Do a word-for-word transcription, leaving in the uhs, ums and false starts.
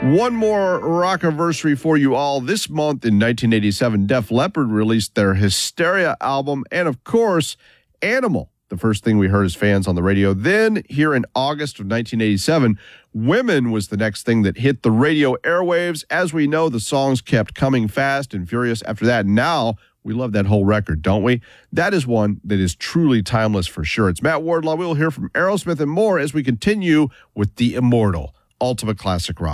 One more rock-iversary for you all. This month in nineteen eighty-seven, Def Leppard released their Hysteria album, and of course, Animal, the first thing we heard as fans on the radio. Then, here in August of nineteen eighty-seven, Women was the next thing that hit the radio airwaves. As we know, the songs kept coming fast and furious after that. Now, we love that whole record, don't we? That is one that is truly timeless for sure. It's Matt Wardlaw. We'll hear from Aerosmith and more as we continue with the immortal Ultimate Classic Rock.